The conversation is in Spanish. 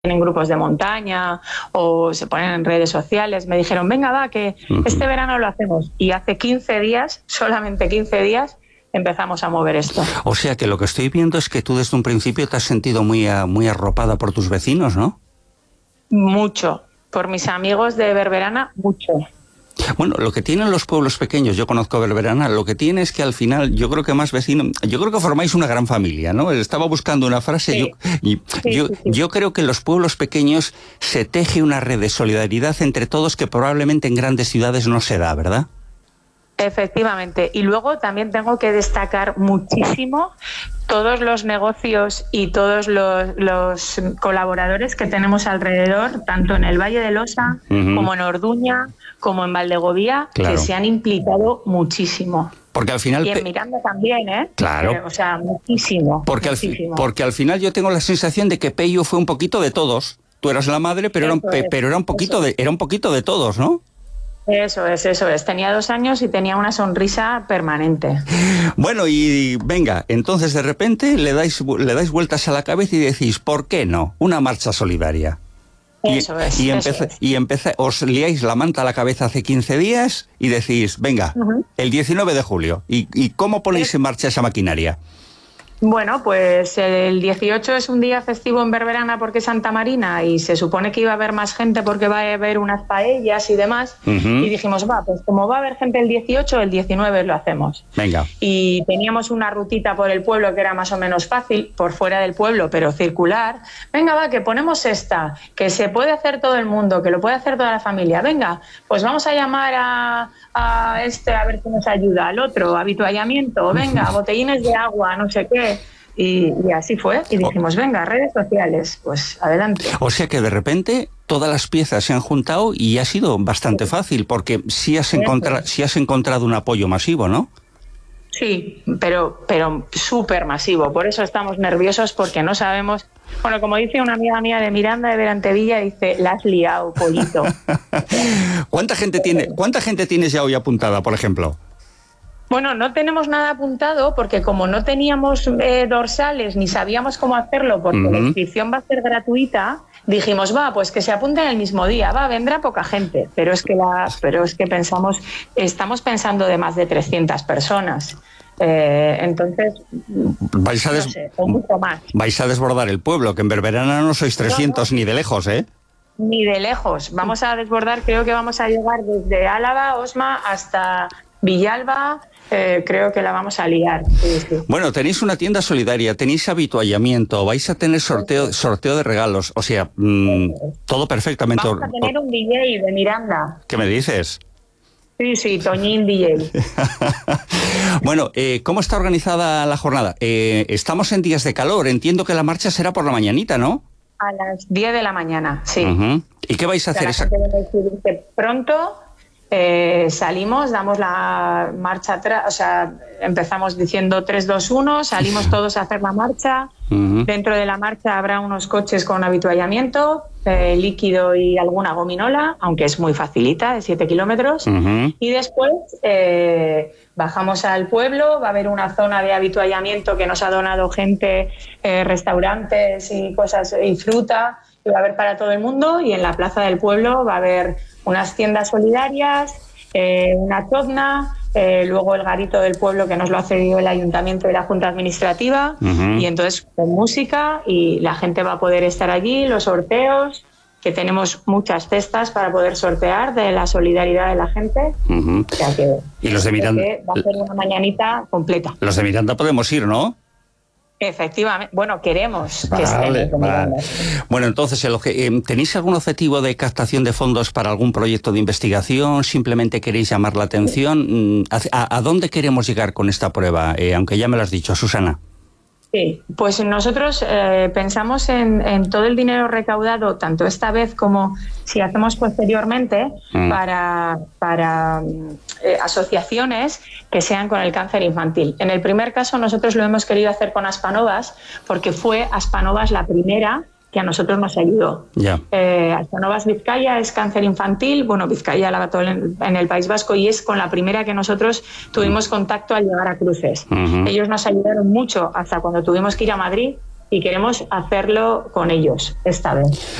en grupos de montaña o se ponen en redes sociales, me dijeron, venga, va, que este verano lo hacemos. Y hace 15 días, solamente 15 días, empezamos a mover esto. O sea que lo que estoy viendo es que tú desde un principio te has sentido muy arropada por tus vecinos, ¿no? Mucho. Por mis amigos de Berberana, mucho. Bueno, lo que tienen los pueblos pequeños, yo conozco Berberana, lo que tiene es que al final, yo creo que más vecinos, yo creo que formáis una gran familia, ¿no? Estaba buscando una frase, sí. Yo creo que en los pueblos pequeños se teje una red de solidaridad entre todos que probablemente en grandes ciudades no se da, ¿verdad? Efectivamente. Y luego también tengo que destacar muchísimo todos los negocios y todos los colaboradores que tenemos alrededor, tanto en el Valle del Osa, como en Orduña, como en Valdegovía, claro, que se han implicado muchísimo. Porque al final... Y en Miranda también, ¿eh? Claro. O sea, muchísimo. Porque al final yo tengo la sensación de que Pello fue un poquito de todos. Tú eras la madre, pero era un poquito de todos, ¿no? Eso es. Tenía 2 años y tenía una sonrisa permanente. Bueno, y venga, entonces de repente le dais vueltas a la cabeza y decís, ¿por qué no? Una marcha solidaria. Os liáis la manta a la cabeza hace 15 días y decís, venga, el 19 de julio. ¿Y cómo ponéis en marcha esa maquinaria? Bueno, pues el 18 es un día festivo en Berberana porque es Santa Marina y se supone que iba a haber más gente porque va a haber unas paellas y demás. Y dijimos, pues como va a haber gente el 18, el 19 lo hacemos. Venga. Y teníamos una rutita por el pueblo que era más o menos fácil, por fuera del pueblo, pero circular. Venga, va, que ponemos esta, que se puede hacer todo el mundo, que lo puede hacer toda la familia. Venga, pues vamos a llamar a ver si nos ayuda, al otro, habituallamiento, venga, botellines de agua, no sé qué. Y así fue, y dijimos, venga, redes sociales, pues adelante. O sea que de repente todas las piezas se han juntado y ha sido bastante fácil, porque sí has encontrado un apoyo masivo, ¿no? Sí, pero súper masivo, por eso estamos nerviosos, porque no sabemos. Bueno, como dice una amiga mía de Miranda, de Berantevilla, dice, la has liado, pollito. ¿Cuánta gente tienes ya hoy apuntada, por ejemplo? Bueno, no tenemos nada apuntado porque como no teníamos dorsales ni sabíamos cómo hacerlo porque la inscripción va a ser gratuita, dijimos, pues que se apunten el mismo día, vendrá poca gente, pero es que estamos pensando de más de 300 personas. Entonces, o mucho más. Vais a desbordar el pueblo, que en Berberana no sois 300 ni de lejos, ¿eh? Ni de lejos. Vamos a desbordar, creo que vamos a llegar desde Álava, Osma, hasta Villalba. Creo que la vamos a liar. Sí. Bueno, tenéis una tienda solidaria, tenéis habituallamiento, vais a tener sorteo de regalos, o sea, todo perfectamente. Vamos a tener un DJ de Miranda. ¿Qué me dices? Sí, Toñín DJ. Bueno, ¿cómo está organizada la jornada? Estamos en días de calor, entiendo que la marcha será por la mañanita, ¿no? A las 10 de la mañana, sí. ¿Y qué vais a hacer? Pronto salimos, damos la marcha atrás, o sea, empezamos diciendo 3, 2, 1, salimos todos a hacer la marcha. Dentro de la marcha habrá unos coches con habituallamiento, líquido y alguna gominola, aunque es muy facilita, de 7 kilómetros. Y después bajamos al pueblo, va a haber una zona de habituallamiento que nos ha donado gente, restaurantes y cosas, y fruta, y va a haber para todo el mundo. Y en la plaza del pueblo va a haber unas tiendas solidarias, una chozna, luego el garito del pueblo que nos lo ha cedido el ayuntamiento y la junta administrativa, y entonces con música, y la gente va a poder estar allí, los sorteos, que tenemos muchas cestas para poder sortear de la solidaridad de la gente. O sea que, y los de Miranda va a ser una mañanita completa. Los de Miranda podemos ir, ¿no? Efectivamente. Bueno, queremos que estén. Bueno, entonces, ¿tenéis algún objetivo de captación de fondos para algún proyecto de investigación? ¿Simplemente queréis llamar la atención? ¿A dónde queremos llegar con esta prueba? Aunque ya me lo has dicho, Susana. Sí, pues nosotros pensamos en todo el dinero recaudado, tanto esta vez como si hacemos posteriormente, para asociaciones que sean con el cáncer infantil. En el primer caso nosotros lo hemos querido hacer con Aspanovas, porque fue Aspanovas la primera que a nosotros nos ayudó. Aspanovas Vizcaya es cáncer infantil, bueno, Vizcaya la todo en el País Vasco, y es con la primera que nosotros tuvimos contacto al llegar a Cruces. Ellos nos ayudaron mucho hasta cuando tuvimos que ir a Madrid, y queremos hacerlo con ellos esta vez.